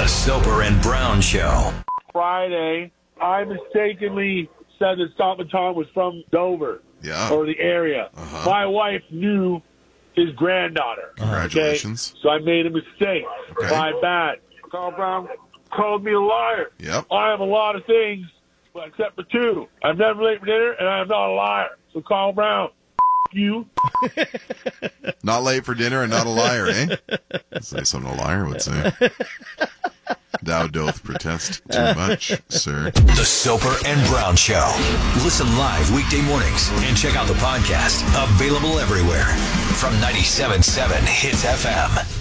Soper and Brown Show. Friday, I mistakenly said that Stop and Tom was from Dover. Yeah. Or the area. My wife knew his granddaughter. Congratulations. Okay? So I made a mistake. Okay. My bad. Carl Brown called me a liar. Yep. I am a lot of things, but except for two. I'm never late for dinner, and I am not a liar. So Carl Brown, you. Not late for dinner and not a liar, eh? Say something a liar would say. Thou doth protest too much, sir. The Soper and Brown Show. Listen live weekday mornings and check out the podcast. Available everywhere from 97.7 Hits FM.